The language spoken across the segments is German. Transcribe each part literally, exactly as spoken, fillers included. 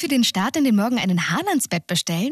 für den Start in den Morgen einen Hahn-Bett bestellen?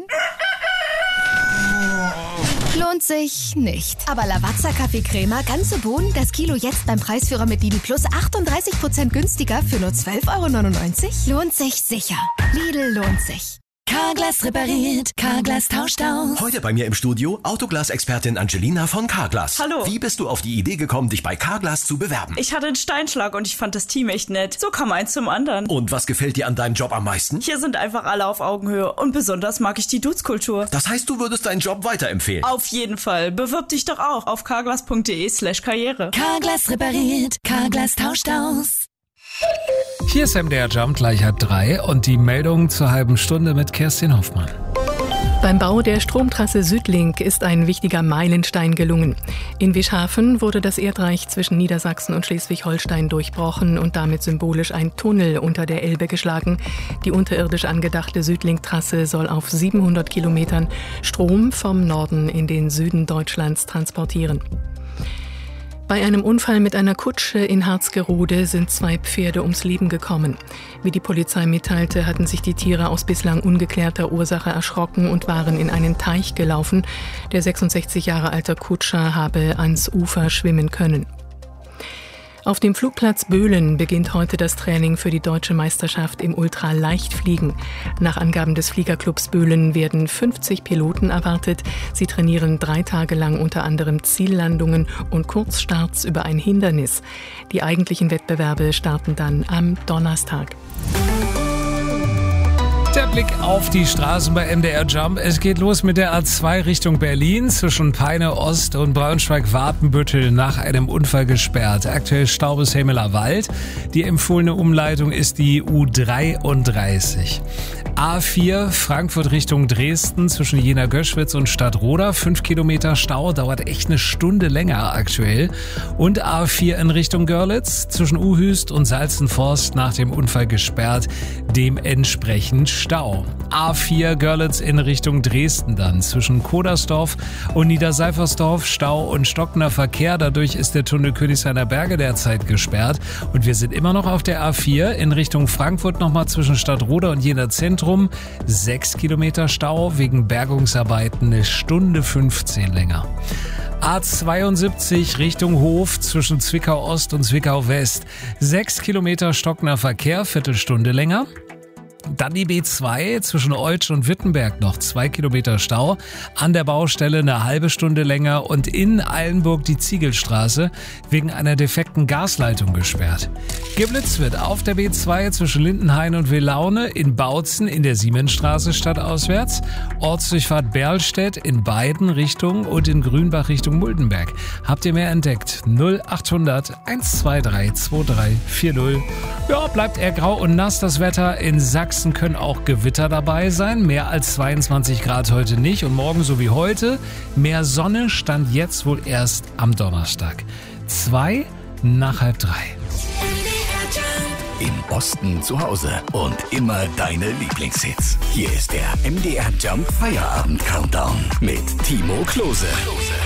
Lohnt sich nicht. Aber Lavazza Kaffee-Crema, ganze Bohnen, das Kilo jetzt beim Preisführer mit Lidl Plus achtunddreißig Prozent günstiger für nur zwölf Euro neunundneunzig? Lohnt sich sicher. Lidl lohnt sich. Carglass repariert, Carglass tauscht aus. Heute bei mir im Studio Autoglas-Expertin Angelina von Carglass. Hallo. Wie bist du auf die Idee gekommen, dich bei Carglass zu bewerben? Ich hatte einen Steinschlag und ich fand das Team echt nett. So kam eins zum anderen. Und was gefällt dir an deinem Job am meisten? Hier sind einfach alle auf Augenhöhe und besonders mag ich die Dudes-Kultur. Das heißt, du würdest deinen Job weiterempfehlen? Auf jeden Fall. Bewirb dich doch auch auf carglass.de slash karriere. Carglass repariert, Carglass tauscht aus. Hier ist M D R Jump gleich halb drei und die Meldung zur halben Stunde mit Kerstin Hoffmann. Beim Bau der Stromtrasse Südlink ist ein wichtiger Meilenstein gelungen. In Wischhafen wurde das Erdreich zwischen Niedersachsen und Schleswig-Holstein durchbrochen und damit symbolisch ein Tunnel unter der Elbe geschlagen. Die unterirdisch angedachte Südlink-Trasse soll auf siebenhundert Kilometern Strom vom Norden in den Süden Deutschlands transportieren. Bei einem Unfall mit einer Kutsche in Harzgerode sind zwei Pferde ums Leben gekommen. Wie die Polizei mitteilte, hatten sich die Tiere aus bislang ungeklärter Ursache erschrocken und waren in einen Teich gelaufen. Der sechsundsechzig Jahre alte Kutscher habe ans Ufer schwimmen können. Auf dem Flugplatz Böhlen beginnt heute das Training für die deutsche Meisterschaft im Ultraleichtfliegen. Nach Angaben des Fliegerclubs Böhlen werden fünfzig Piloten erwartet. Sie trainieren drei Tage lang unter anderem Ziellandungen und Kurzstarts über ein Hindernis. Die eigentlichen Wettbewerbe starten dann am Donnerstag. Der Blick auf die Straßen bei M D R Jump. Es geht los mit der A zwei Richtung Berlin zwischen Peine Ost und Braunschweig-Wapenbüttel nach einem Unfall gesperrt. Aktuell Stau bis Hemeler Wald. Die empfohlene Umleitung ist die U dreiunddreißig. A vier Frankfurt Richtung Dresden zwischen Jena-Göschwitz und Stadtroda. Fünf Kilometer Stau, dauert echt eine Stunde länger aktuell. Und A vier in Richtung Görlitz zwischen Uhüst und Salzenforst nach dem Unfall gesperrt. Dementsprechend Stau. A vier Görlitz in Richtung Dresden dann zwischen Kodersdorf und Niederseifersdorf Stau und stockender Verkehr. Dadurch ist der Tunnel Königshainer Berge derzeit gesperrt. Und wir sind immer noch auf der A vier in Richtung Frankfurt nochmal zwischen Stadtroda und Jena Zentrum. Sechs Kilometer Stau wegen Bergungsarbeiten, eine Stunde fünfzehn länger. A zweiundsiebzig Richtung Hof zwischen Zwickau Ost und Zwickau West. Sechs Kilometer stockender Verkehr, Viertelstunde länger. Dann die B zwei zwischen Oltsch und Wittenberg noch zwei Kilometer Stau. An der Baustelle eine halbe Stunde länger und in Eilenburg die Ziegelstraße wegen einer defekten Gasleitung gesperrt. Geblitzt wird auf der B zwei zwischen Lindenhain und Wilaune, in Bautzen in der Siemensstraße stadtauswärts, Ortsdurchfahrt Berlstedt in beiden Richtungen und in Grünbach Richtung Muldenberg. Habt ihr mehr entdeckt? null achthundert eins zwei drei zwei drei vier null. Ja, bleibt eher grau und nass das Wetter. In Sachsen können auch Gewitter dabei sein. Mehr als zweiundzwanzig Grad heute nicht und morgen so wie heute. Mehr Sonne stand jetzt wohl erst am Donnerstag. Zwei nach halb drei. Im Osten zu Hause und immer deine Lieblingshits. Hier ist der M D R Jump Feierabend Countdown mit Timo Klose.